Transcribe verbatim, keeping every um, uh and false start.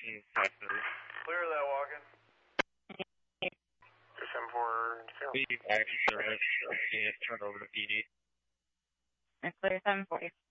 fifteen five thirty. Clear that walk-in. seven four zero. Leave active service. Unit turned over to P D. Clear seven forty.